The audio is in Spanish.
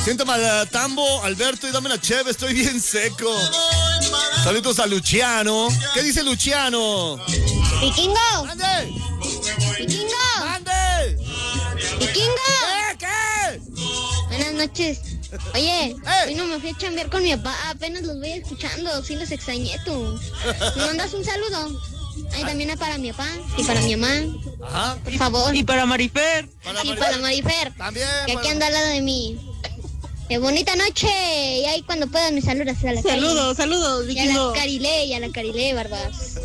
Siéntame al tambo, Alberto, y dame la cheve, estoy bien seco. Saludos a Luciano. ¿Qué dice Luciano? ¡Vikingo! ¡Ande! ¡Vikingo! ¡Ande! ¡Vikingo! ¿Qué? Buenas noches. Oye, hoy no me fui a chambear con mi papá, apenas los voy escuchando, sí los extrañé tú. ¿Me mandas un saludo? Ahí también para mi papá y para mi mamá. Ajá. Por favor. Y para Marifer. Para Marifer. También. Que aquí anda al lado de mí. Bonita noche. Y ahí cuando puedan me saludas a la Saludos, Y a la Vikingo. Carilé, Barbas.